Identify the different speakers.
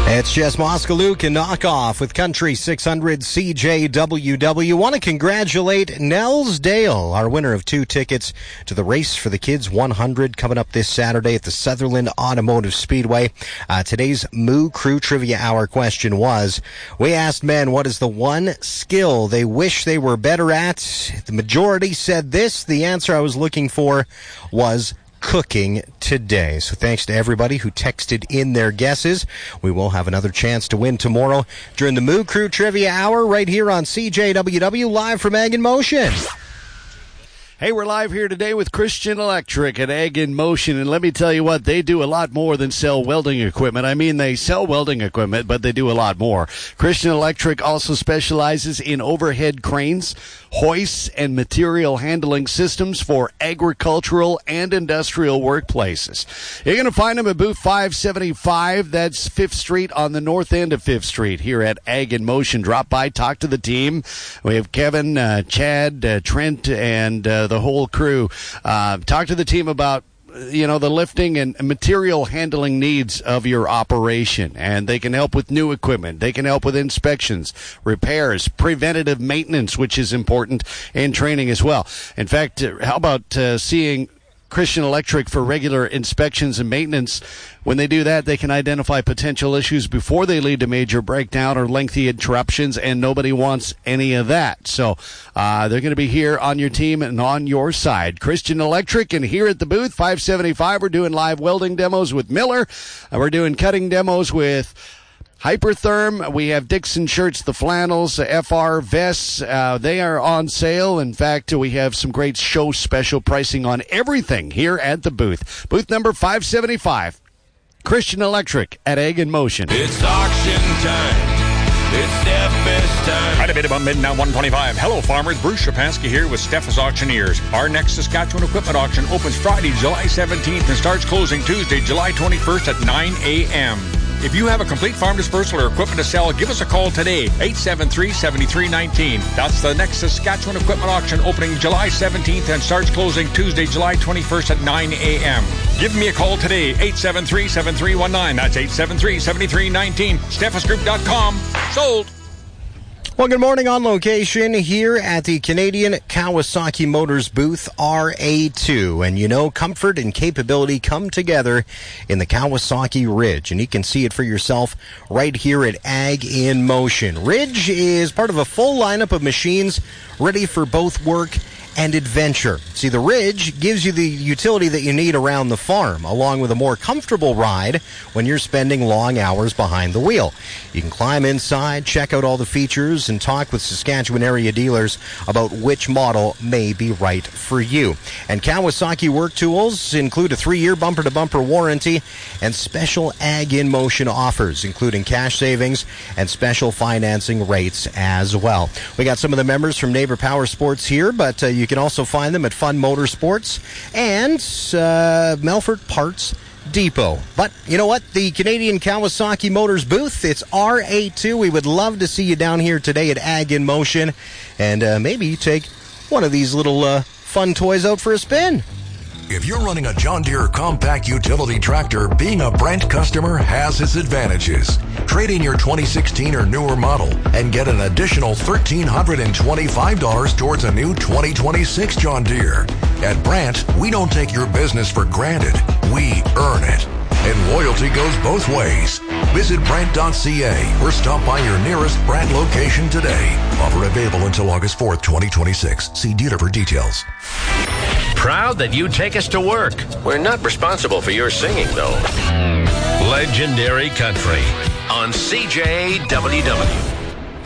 Speaker 1: It's Jess Moskaluk and Knockoff with Country 600 CJWW. Want to congratulate Nels Dale, our winner of 2 tickets to the Race for the Kids 100 coming up this Saturday at the Sutherland Automotive Speedway. Today's Moo Crew Trivia Hour question was, we asked men what is the one skill they wish they were better at. The majority said this. The answer I was looking for was cooking today. So thanks to everybody who texted in their guesses. We will have another chance to win tomorrow during the Moo Crew Trivia Hour right here on CJWW, live from Ag in Motion.
Speaker 2: Hey, we're live here today with Christian Electric at Ag in Motion, and let me tell you what, they do a lot more than sell welding equipment. I mean, they sell welding equipment, but they do a lot more. Christian Electric also specializes in overhead cranes, hoists, and material handling systems for agricultural and industrial workplaces. You're going to find them at booth 575. That's 5th Street on the north end of 5th Street here at Ag in Motion. Drop by, talk to the team. We have Kevin, Chad, Trent, and the whole crew. Talk to the team about the lifting and material handling needs of your operation. And they can help with new equipment. They can help with inspections, repairs, preventative maintenance, which is important, and training as well. In fact, how about seeing Christian Electric for regular inspections and maintenance? When they do that, they can identify potential issues before they lead to major breakdown or lengthy interruptions, and nobody wants any of that. So they're going to be here on your team and on your side. Christian Electric, and here at the booth, 575, we're doing live welding demos with Miller. We're doing cutting demos with Hypertherm. We have Dixon shirts, the flannels, FR vests. They are on sale. In fact, we have some great show special pricing on everything here at the booth. Booth number 575. Christian Electric at Ag in Motion.
Speaker 3: It's auction time. It's Steff's time.
Speaker 4: Right a bit about midnight 125. Hello, farmers. Bruce Shapansky here with Steff's Auctioneers. Our next Saskatchewan equipment auction opens Friday, July 17th and starts closing Tuesday, July 21st at 9 a.m. If you have a complete farm dispersal or equipment to sell, give us a call today, 873-7319. That's the next Saskatchewan equipment auction opening July 17th and starts closing Tuesday, July 21st at 9 a.m. Give me a call today, 873-7319. That's 873-7319. SteffisGroup.com. Sold.
Speaker 1: Well, good morning. On location here at the Canadian Kawasaki Motors booth, RA2. And comfort and capability come together in the Kawasaki Ridge. And you can see it for yourself right here at Ag in Motion. Ridge is part of a full lineup of machines ready for both work and adventure. See, the Ridge gives you the utility that you need around the farm, along with a more comfortable ride when you're spending long hours behind the wheel. You can climb inside, check out all the features, and talk with Saskatchewan area dealers about which model may be right for you. And Kawasaki work tools include a 3-year bumper-to-bumper warranty and special Ag in Motion offers, including cash savings and special financing rates as well. We got some of the members from Neighbor Power Sports here, but you can also find them at Fun Motorsports and Melfort Parts Depot. But you know what? The Canadian Kawasaki Motors booth, it's RA2. We would love to see you down here today at Ag in Motion, and maybe take one of these little fun toys out for a spin.
Speaker 5: If you're running a John Deere compact utility tractor, being a Brent customer has its advantages. Trade in your 2016 or newer model and get an additional $1,325 towards a new 2026 John Deere. At Brent, we don't take your business for granted. We earn it. And loyalty goes both ways. Visit Brent.ca or stop by your nearest Brent location today. Offer available until August 4th, 2026. See dealer for details.
Speaker 6: Proud that you take us to work.
Speaker 3: We're not responsible for your singing, though.
Speaker 6: Legendary Country on CJWW.